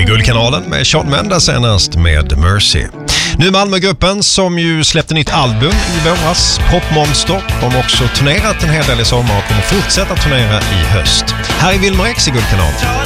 är Guldkanalen med Shawn Mendes senast med Mercy. Nu Malmögruppen som ju släppte nytt album i våras, Popmonster. De har också turnerat en hel del i sommar och kommer fortsätta turnera i höst. Här är Wilmer X i Guldkanalen.